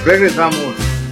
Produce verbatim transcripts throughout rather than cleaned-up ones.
Regresamos.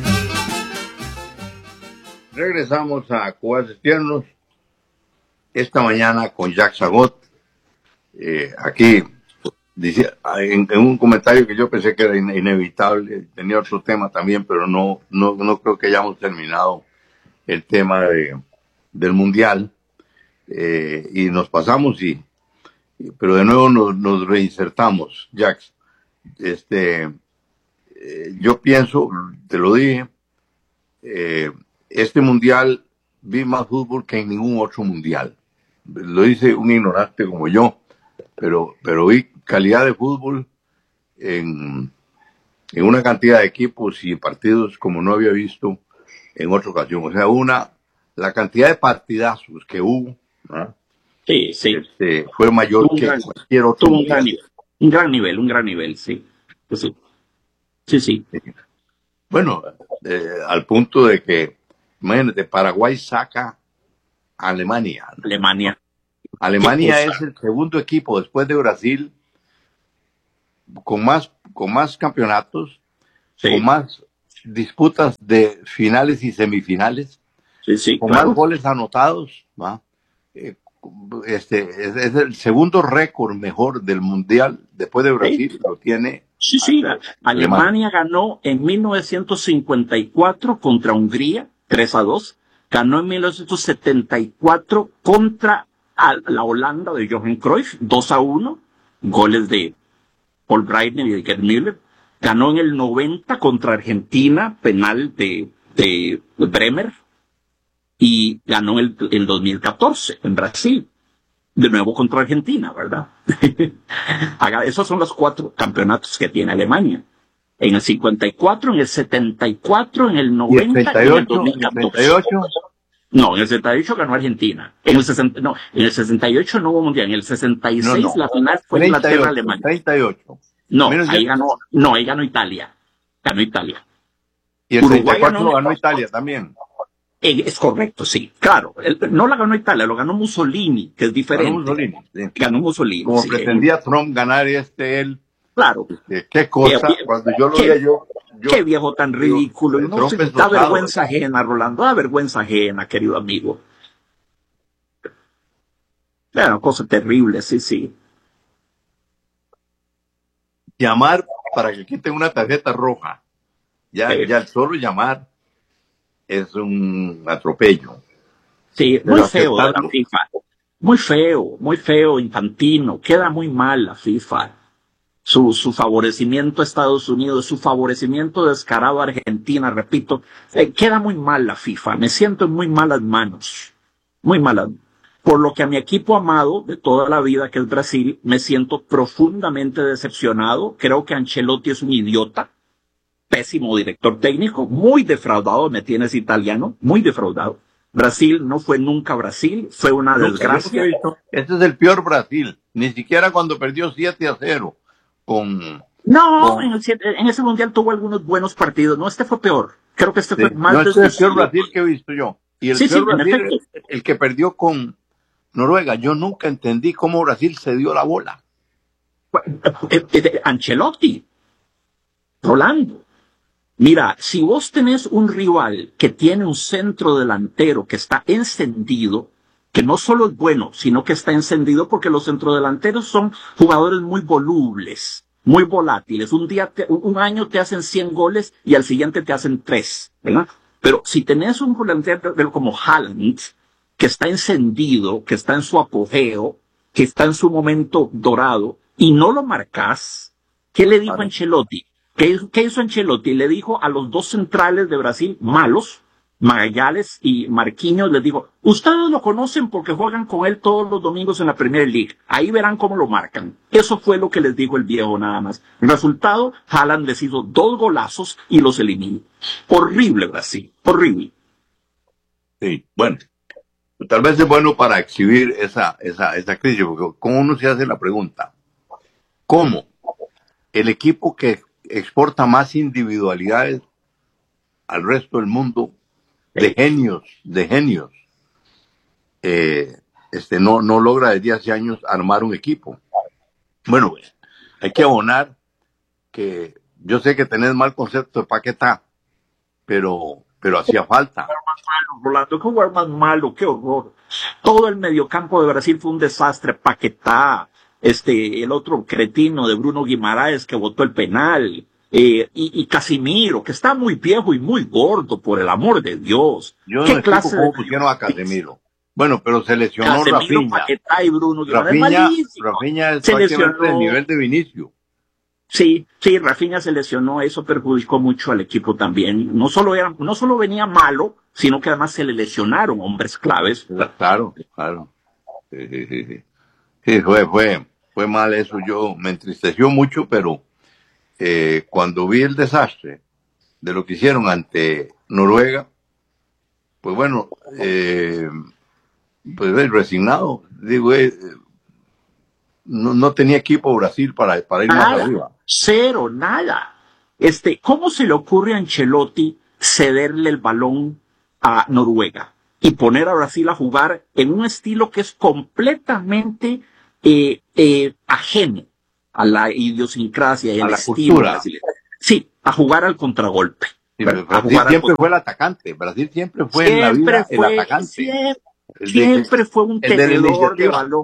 Regresamos a Cubanos Tiernos esta mañana con Jack Zagot. Eh, aquí dice, en, en un comentario que yo pensé que era in, inevitable, tenía otro tema también, pero no, no, no creo que hayamos terminado el tema de, del Mundial. Eh, y nos pasamos, y, y pero de nuevo nos, nos reinsertamos, Jack. Este, eh, yo pienso, te lo dije, eh, este mundial vi más fútbol que en ningún otro mundial. Lo dice un ignorante como yo, pero, pero vi calidad de fútbol en, en una cantidad de equipos y partidos como no había visto en otra ocasión. O sea, una, la cantidad de partidazos que hubo, ¿no? Sí, sí. Este, fue mayor que gran, cualquier otro tuvo mundial. Un gran, nivel, un gran nivel, un gran nivel, sí. Pues sí. Sí, sí. Bueno, eh, al punto de que, imagínate, Paraguay saca a Alemania. ¿no? Alemania. Alemania es el segundo equipo después de Brasil con más, con más campeonatos, sí. con más disputas de finales y semifinales, sí, sí, con claro. más goles anotados, ¿va? Eh, este es, es el segundo récord mejor del mundial después de Brasil, sí. lo tiene. Sí, sí. Alemania. Alemania ganó en mil novecientos cincuenta y cuatro contra Hungría, tres a dos. Ganó en mil novecientos setenta y cuatro contra la Holanda de Johan Cruyff, dos a uno. Goles de Paul Breitner y de Gerd Müller. Ganó en el noventa contra Argentina, penal de, de Bremer. Y ganó en el, el dos mil catorce en Brasil. De nuevo contra Argentina, ¿verdad? Esos son los cuatro campeonatos que tiene Alemania. En el cincuenta y cuatro, en el setenta y cuatro, en el noventa y, el y en el dos mil catorce. ¿En el setenta y ocho? No, en el setenta y ocho ganó Argentina. En el, sesenta, no, en el sesenta y ocho no hubo mundial. En el sesenta y seis no, no. la final fue Inglaterra-Alemania. treinta y ocho. No, Menos ahí ganó, no, ahí ganó Italia. Ganó Italia. Y el Uruguay treinta y cuatro ganó, ganó Italia también. Es correcto, sí, claro. El, no la ganó Italia, lo ganó Mussolini, que es diferente. Ganó Mussolini. Sí. Ganó Mussolini. Como sí, pretendía Trump ganar este él. Claro. Este, qué cosa, qué, cuando yo lo veía yo, yo. Qué viejo tan ridículo. Yo, no, sé, da vergüenza ajena, Rolando, da vergüenza ajena, querido amigo. Era una cosa terrible, sí, sí. Llamar para que quiten una tarjeta roja. Ya, eh. ya el solo llamar es un atropello. Sí, muy feo de la FIFA. Muy feo, muy feo, infantino. Queda muy mal la FIFA. Su, su favorecimiento a Estados Unidos, su favorecimiento descarado a Argentina, repito. Eh, queda muy mal la FIFA. Me siento en muy malas manos. Muy malas. Por lo que a mi equipo amado de toda la vida, que es Brasil, me siento profundamente decepcionado. Creo que Ancelotti es un idiota. Pésimo director técnico, muy defraudado, me tienes italiano, muy defraudado. Brasil no fue nunca Brasil, fue una no, desgracia. Este es el peor Brasil, ni siquiera cuando perdió siete a cero con... No, con... En, el, en ese mundial tuvo algunos buenos partidos, no, este fue peor. Creo que este sí. fue más No, este es el peor Brasil que he visto yo. Y el sí, peor sí, Brasil es el que perdió con Noruega. Yo nunca entendí cómo Brasil se dio la bola. Ancelotti, Rolando. Mira, si vos tenés un rival que tiene un centro delantero que está encendido, que no solo es bueno, sino que está encendido porque los centrodelanteros son jugadores muy volubles, muy volátiles. Un día, te, un año te hacen cien goles y al siguiente te hacen tres, ¿verdad? Pero si tenés un delantero como Haaland, que está encendido, que está en su apogeo, que está en su momento dorado, y no lo marcás, ¿qué le dijo Ancelotti? ¿Qué, ¿Qué hizo Ancelotti? Le dijo a los dos centrales de Brasil, malos, Magallanes y Marquinhos, les dijo, ustedes lo conocen porque juegan con él todos los domingos en la Premier League. Ahí verán cómo lo marcan. Eso fue lo que les dijo el viejo nada más. El resultado, Haaland les hizo dos golazos y los eliminó. Horrible Brasil, horrible. Sí, bueno, tal vez es bueno para exhibir esa, esa, esa crisis, porque como uno se hace la pregunta, ¿cómo el equipo que exporta más individualidades al resto del mundo, de genios, de genios, eh, este, no, no logra desde hace años armar un equipo? Bueno, hay que abonar que yo sé que tenés mal concepto de Paquetá, pero, pero hacía falta. Rolando, qué jugador más malo, qué horror. Todo el mediocampo de Brasil fue un desastre. Paquetá, este, el otro cretino de Bruno Guimaraes que botó el penal, eh, y, y Casimiro, que está muy viejo y muy gordo, por el amor de Dios. Yo ¿Qué no clase explico cómo de... pusieron a Casemiro. Bueno, pero se lesionó Casemiro, Rafinha. Paquetá y Bruno Guimaraes, Rafinha, malísimo. Rafinha es Se prácticamente del lesionó. nivel de Vinicius. Sí, sí, Rafinha se lesionó, eso perjudicó mucho al equipo también. No solo era, no solo venía malo, sino que además se le lesionaron hombres claves. Claro, claro. Sí, sí, sí, sí. Sí, fue, fue, fue mal eso. Yo me entristeció mucho, pero eh, cuando vi el desastre de lo que hicieron ante Noruega, pues bueno, eh, pues eh, resignado. Digo, eh, no, no tenía equipo Brasil para, para ir más Nada, arriba. cero, nada. Este, ¿cómo se le ocurre a Ancelotti cederle el balón a Noruega y poner a Brasil a jugar en un estilo que es completamente eh, eh, ajeno a la idiosincrasia y A al la estilo cultura. brasileño? Sí, a jugar al contragolpe. Sí, ¿verdad? A Brasil jugar al siempre contra- fue el atacante. Brasil siempre fue en la Siempre vida el fue, atacante. siempre, El, de, siempre fue un el de la tenedor de iniciativa. balón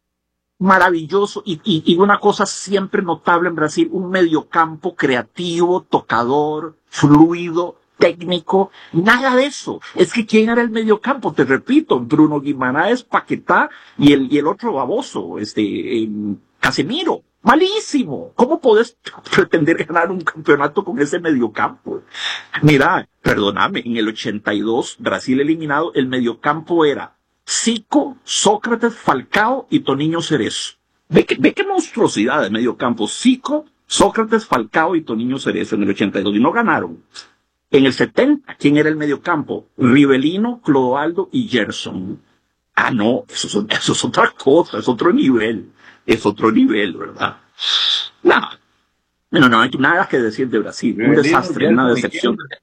maravilloso y, y, y una cosa siempre notable en Brasil, un mediocampo creativo, tocador, fluido, técnico, nada de eso. Es que ¿quién era el mediocampo? Te repito, Bruno Guimaraes, Paquetá y el, y el otro baboso, este, eh, Casemiro. Malísimo. ¿Cómo podés pretender ganar un campeonato con ese mediocampo? Mira, perdóname, en el ochenta y dos, Brasil eliminado, el mediocampo era Zico, Sócrates, Falcao y Toniño Cerezo. Ve, que, ve qué monstruosidad de medio campo. Zico, Sócrates, Falcao y Toniño Cerezo en el ochenta y dos. Y no ganaron. En el setenta, ¿quién era el medio campo? Rivelino, Clodoaldo y Gerson. Ah, no, eso es, eso es otra cosa, es otro nivel. Es otro nivel, ¿verdad? Nada. No, no hay nada que decir de Brasil. Un Rivelino, desastre, Gerson, una ¿y decepción. quién?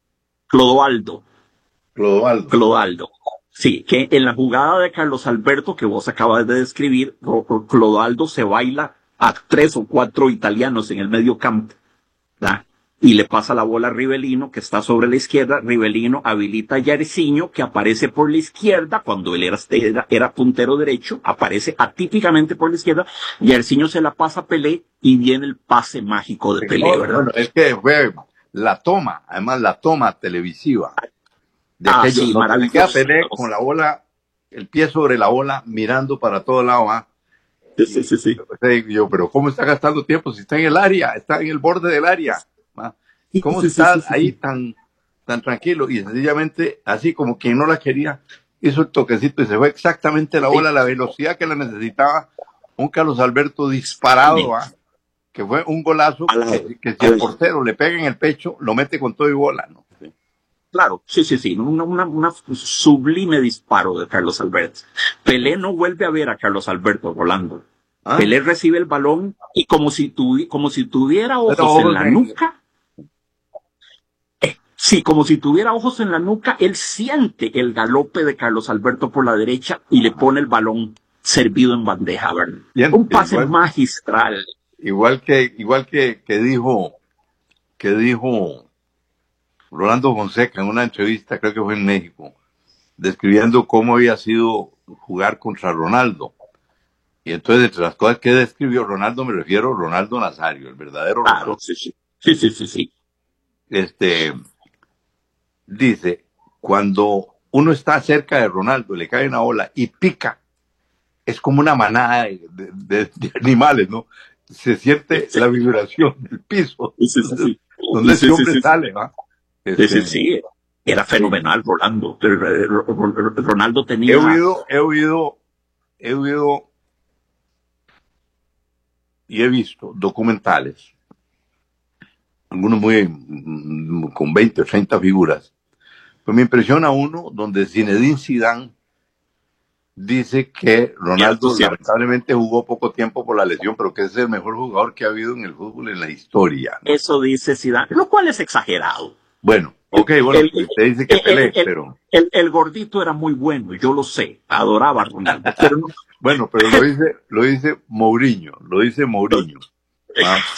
Clodoaldo. Clodoaldo. Clodoaldo. Sí, que en la jugada de Carlos Alberto que vos acabas de describir, Clodoaldo se baila a tres o cuatro italianos en el medio campo, ¿verdad? Y le pasa la bola a Rivelino, que está sobre la izquierda. Rivelino habilita a Jairzinho, que aparece por la izquierda, cuando él era, era, era puntero derecho, aparece atípicamente por la izquierda. Jairzinho se la pasa a Pelé y viene el pase mágico de Pelé, ¿verdad? Bueno, es que fue la toma, además la toma televisiva. De Ah, aquello, sí, donde le queda maravilloso. Pelé con la bola, el pie sobre la bola, mirando para todo lado. ¿Ah? Sí, sí, sí, sí. Yo, pero ¿cómo está gastando tiempo si está en el área? Está en el borde del área. ¿Ah? ¿Cómo Sí, sí, está sí, sí, sí. ahí tan, tan tranquilo? Y sencillamente, así como quien no la quería, hizo el toquecito y se fue exactamente la bola a la velocidad que la necesitaba. Un Carlos Alberto disparado, ¿ah? Que fue un golazo que, que si el portero le pega en el pecho, lo mete con todo y bola, ¿no? Sí. Claro, sí, sí, sí, una, una, una sublime disparo de Carlos Alberto. Pelé no vuelve a ver a Carlos Alberto Rolando. ¿Ah? Pelé recibe el balón y como si, tuvi, como si tuviera ojos Pero, en la okay. nuca, eh, sí, como si tuviera ojos en la nuca, él siente el galope de Carlos Alberto por la derecha y le pone el balón servido en bandeja, ¿verdad? Bien, un pase igual, magistral. Igual que, igual que, que dijo, que dijo Rolando Fonseca en una entrevista, creo que fue en México, describiendo cómo había sido jugar contra Ronaldo. Y entonces, entre las cosas que describió Ronaldo, me refiero a Ronaldo Nazario, el verdadero claro, Ronaldo. Sí, sí, sí, sí, sí, sí. Este, dice, cuando uno está cerca de Ronaldo, le cae una ola y pica, es como una manada de, de, de animales, ¿no? Se siente sí. la vibración del piso. Sí, sí, sí. Donde sí, ese hombre sí, sí, sale, ¿va? Este, sí, sí, sí. Era fenomenal, Rolando. Ronaldo tenía... He oído, he oído, he oído y he visto documentales, algunos muy, con veinte o treinta figuras. Pues me impresiona uno donde Zinedine Zidane dice que Ronaldo cierto, lamentablemente jugó poco tiempo por la lesión, pero que es el mejor jugador que ha habido en el fútbol en la historia, ¿no? Eso dice Zidane, lo cual es exagerado. Bueno, ok, bueno, el, usted dice que el, Pelé, el, el, pero... El, el gordito era muy bueno, yo lo sé, adoraba a Ronaldo. Pero no... Bueno, pero lo dice, lo dice Mourinho, lo dice Mourinho. ¿Ah?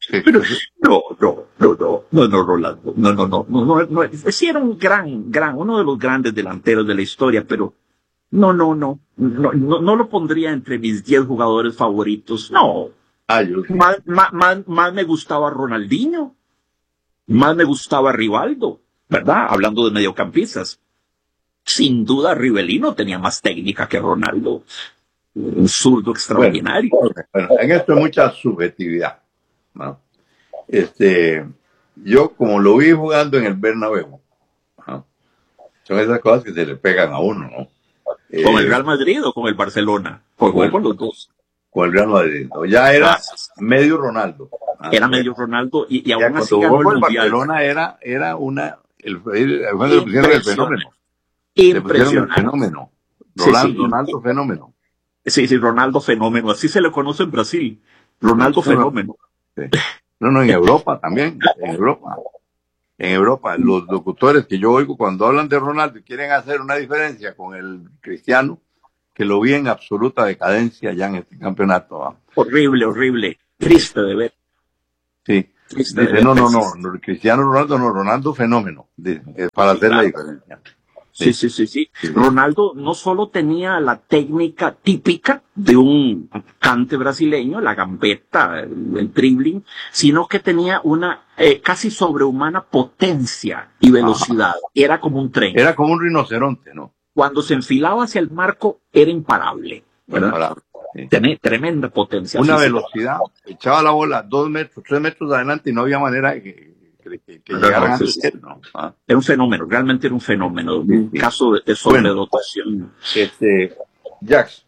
Sí, Pero sí. no, no, no, no, no, no, Rolando, no, no, no, no, no, no, sí era un gran, gran, uno de los grandes delanteros de la historia, pero no, no, no, no, no, no lo pondría entre mis diez jugadores favoritos, no. Ah, yo sí. Más, más, más, más me gustaba Ronaldinho, más me gustaba Rivaldo, ¿verdad? Hablando de mediocampistas. Sin duda, Rivelino tenía más técnica que Ronaldo. Un zurdo Bueno, extraordinario. bueno, en esto hay mucha subjetividad, ¿no? Este, yo como lo vi jugando en el Bernabéu, ¿no? Son esas cosas que se le pegan a uno, ¿no? Eh, ¿Con el Real Madrid o con el Barcelona? Pues jugó con los dos. Con el Real Madrid, ¿no? Ya era Ah, medio Ronaldo. ¿no? era medio Ronaldo y, y Ya aún así cuando ganó jugó el con el Mundial. Barcelona era, era una, el, el, el, le pusieron el fenómeno. Le pusieron el Impresionante. fenómeno. Sí, Ronaldo, sí, Ronaldo fenómeno. sí, sí, Ronaldo fenómeno. Así se le conoce en Brasil. Ronaldo fenómeno. Sí. No, no, en Europa también. En Europa. En Europa, los locutores que yo oigo cuando hablan de Ronaldo y quieren hacer una diferencia con el Cristiano, que lo vi en absoluta decadencia ya en este campeonato. ¿Ah? Horrible, horrible. Triste de ver. Sí. Triste Dice, de ver. no, no, no, no, Cristiano Ronaldo, no, Ronaldo fenómeno. Dice, es para Sí, hacer la claro. diferencia. Sí, sí, sí, sí. Sí. Ronaldo no solo tenía la técnica típica de un atacante brasileño, la gambeta, el, el dribbling, sino que tenía una eh, casi sobrehumana potencia y velocidad. Era como un tren. Era como un rinoceronte, ¿no? Cuando se enfilaba hacia el marco, era imparable, ¿verdad? Imparable, sí. Tenía tremenda potencia Una física. velocidad, echaba la bola dos metros, tres metros adelante y no había manera de que, que, que, que No, llegaran no, antes sí, que él, ¿no? Ah, Era un fenómeno, realmente era un fenómeno, sí, un sí. caso de, de Bueno, sobredotación. este, Jax,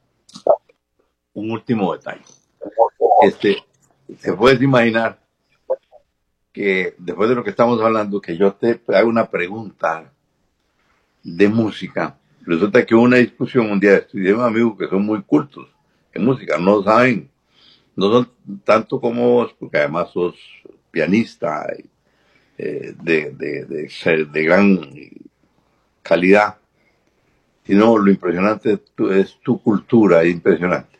un último detalle. Este, te puedes imaginar que después de lo que estamos hablando, que yo te hago una pregunta de música. Resulta que hubo una discusión un día, estudié unos amigos que son muy cultos en música, no saben, no son tanto como vos, porque además sos pianista eh, de, de, de, de gran calidad, sino lo impresionante es tu, es tu cultura, es impresionante.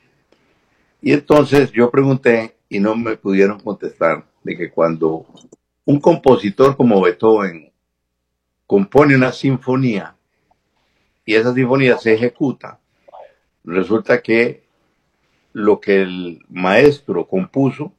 Y entonces yo pregunté y no me pudieron contestar de que cuando un compositor como Beethoven compone una sinfonía y esa sinfonía se ejecuta, resulta que lo que el maestro compuso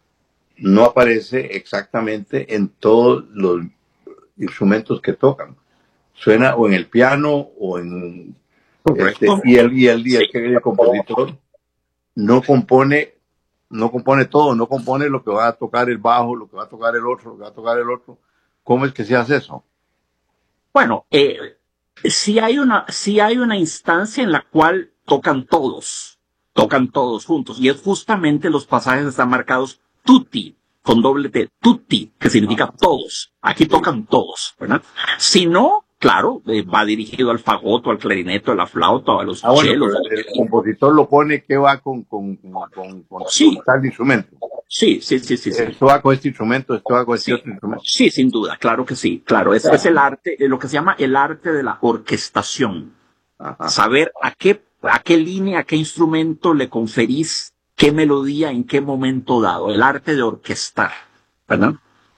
no aparece exactamente en todos los instrumentos que tocan. Suena o en el piano o en este, y el y el, y el, el compositor no compone no compone todo, no compone lo que va a tocar el bajo, lo que va a tocar el otro, lo que va a tocar el otro. ¿Cómo es que se hace eso? Bueno, eh, sí hay una, sí hay una instancia en la cual tocan todos, tocan todos juntos, y es justamente los pasajes están marcados tutti, con doble T, tutti, que significa todos. Aquí tocan todos, ¿verdad? Si no, claro, eh, va dirigido al fagoto, al clarinete, a la flauta, a los ah, bueno, chelos. pero el, el compositor lo pone que va con, con, con, con, con sí. tal instrumento. Sí, sí, sí, sí, sí. Esto va con este instrumento, esto va con este sí. otro instrumento. Sí, sin duda, claro que sí, claro. Es, es el arte, lo que se llama el arte de la orquestación. Ajá. Saber a qué, a qué línea, a qué instrumento le conferís qué melodía en qué momento dado. El arte de orquestar, ¿verdad?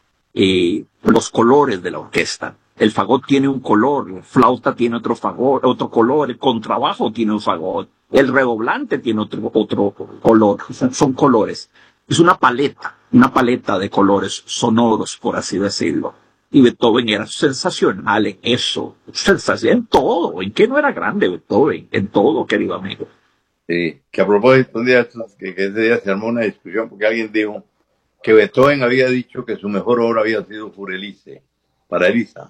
Eh, los colores de la orquesta. El fagot tiene un color, la flauta tiene otro fagot, otro color, el contrabajo tiene un fagot, el redoblante tiene otro, otro color. Son, son colores. Es una paleta, una paleta de colores sonoros, por así decirlo. Y Beethoven era sensacional en eso, sensacional en todo. ¿En qué no era grande Beethoven? En todo, querido amigo. Sí, que a propósito, un día, que, que ese día se armó una discusión porque alguien dijo que Beethoven había dicho que su mejor obra había sido Furelice, para Elisa.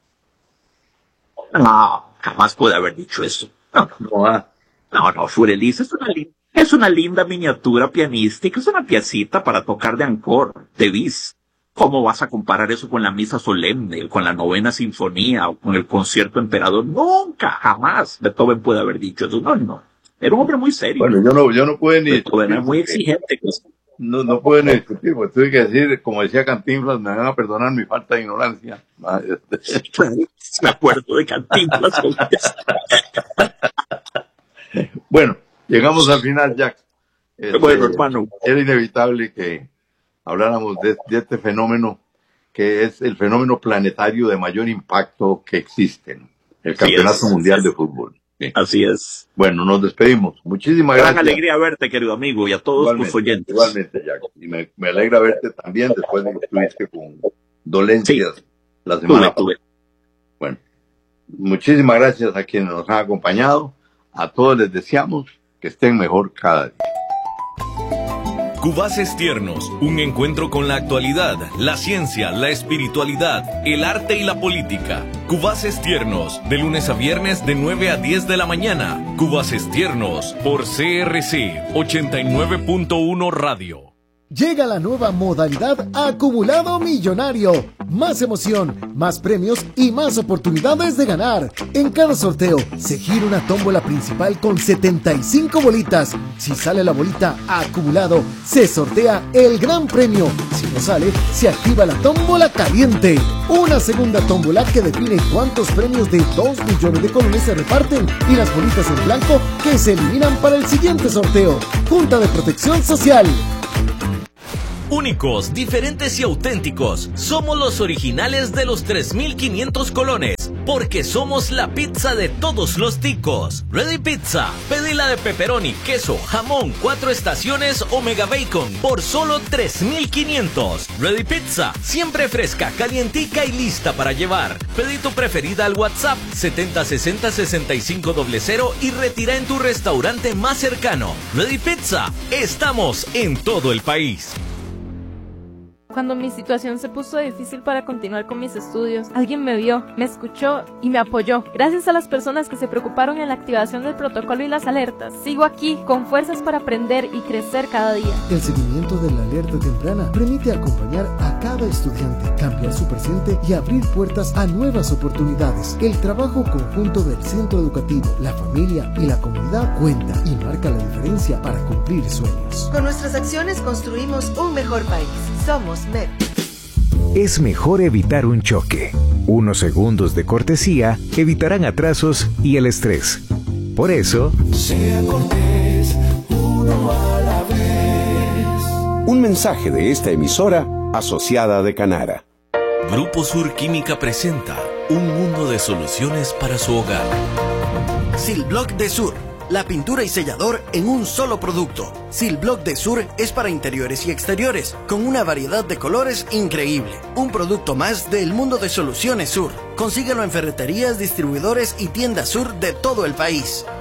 No, jamás puede haber dicho eso. No, no, no, no, no Furelice es una linda. Es una linda miniatura pianística, es una piecita para tocar de encore, de bis. ¿Cómo vas a comparar eso con la misa solemne, con la novena sinfonía o con el concierto emperador? Nunca, jamás Beethoven puede haber dicho eso. No, no. Era un hombre muy serio. Bueno, yo no, yo no puedo ni Beethoven era muy exigente. No, no puedo ni discutir, porque tuve que decir, como decía Cantinflas, me van a perdonar mi falta de ignorancia. Me acuerdo de Cantinflas. Bueno. Llegamos al final, Jack. Este, bueno, hermano. Era inevitable que, habláramos de, de este fenómeno que es el fenómeno planetario de mayor impacto que existe, ¿no? El Campeonato Mundial de Fútbol. Sí. Así es. Bueno, nos despedimos. Muchísimas Gran gracias. alegría verte, querido amigo, y a todos Igualmente, tus oyentes. Igualmente, Jack. Y me, me alegra verte también después de que estuviste con dolencias sí. la semana pasada. Bueno, muchísimas gracias a quienes nos han acompañado. A todos les deseamos que estén mejor cada día. Cubaces Tiernos, un encuentro con la actualidad, la ciencia, la espiritualidad, el arte y la política. Cubaces Tiernos, de lunes a viernes de nueve a diez de la mañana. Cubaces Tiernos, por C R C ochenta y nueve punto uno Radio. Llega la nueva modalidad Acumulado Millonario. Más emoción, más premios y más oportunidades de ganar. En cada sorteo se gira una tómbola principal con setenta y cinco bolitas. Si sale la bolita acumulado, se sortea el gran premio. Si no sale, se activa la tómbola caliente. Una segunda tómbola que define cuántos premios de dos millones de colones se reparten y las bolitas en blanco que se eliminan para el siguiente sorteo. Junta de Protección Social. Únicos, diferentes y auténticos. Somos los originales de los tres mil quinientos colones. Porque somos la pizza de todos los ticos. Ready Pizza. Pedila de pepperoni, queso, jamón, cuatro estaciones o mega bacon por solo tres mil quinientos. Ready Pizza. Siempre fresca, calientica y lista para llevar. Pedí tu preferida al WhatsApp setenta sesenta sesenta y cinco cero cero y retira en tu restaurante más cercano. Ready Pizza. Estamos en todo el país. Cuando mi situación se puso difícil para continuar con mis estudios, alguien me vio, me escuchó y me apoyó. Gracias a las personas que se preocuparon en la activación del protocolo y las alertas, sigo aquí con fuerzas para aprender y crecer cada día. El seguimiento de la alerta temprana permite acompañar a cada estudiante, cambiar su presente y abrir puertas a nuevas oportunidades. El trabajo conjunto del centro educativo, la familia y la comunidad cuenta y marca la diferencia para cumplir sueños. Con nuestras acciones construimos un mejor país. Somos M E P. Es mejor evitar un choque. Unos segundos de cortesía evitarán atrasos y el estrés. Por eso, sea cortés, uno a la vez. Un mensaje de esta emisora asociada de Canara. Grupo Sur Química presenta un mundo de soluciones para su hogar. Silblock de Sur. La pintura y sellador en un solo producto. Silblock de Sur es para interiores y exteriores, con una variedad de colores increíble. Un producto más del mundo de Soluciones Sur. Consíguelo en ferreterías, distribuidores y tiendas Sur de todo el país.